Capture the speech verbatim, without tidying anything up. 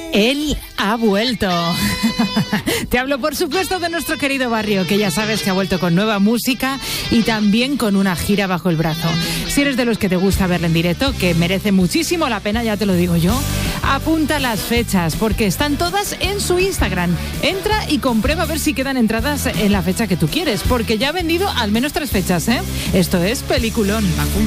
Él ha vuelto. Te hablo, por supuesto, de nuestro querido Barrio, que ya sabes que ha vuelto con nueva música y también con una gira bajo el brazo. Si eres de los que te gusta verle en directo, que merece muchísimo la pena, ya te lo digo yo, apunta las fechas, porque están todas en su Instagram. Entra y comprueba a ver si quedan entradas en la fecha que tú quieres, porque ya ha vendido al menos tres fechas, ¿eh? Esto es peliculón.